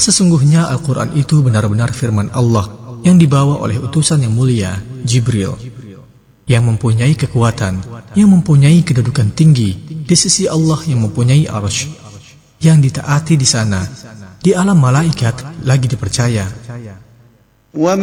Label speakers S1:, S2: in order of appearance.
S1: Sesungguhnya Al-Quran itu benar-benar firman Allah yang dibawa oleh utusan yang mulia, Jibril, yang mempunyai kekuatan, yang mempunyai kedudukan tinggi di sisi Allah, yang mempunyai arsy, yang ditaati di sana, di alam malaikat lagi dipercaya.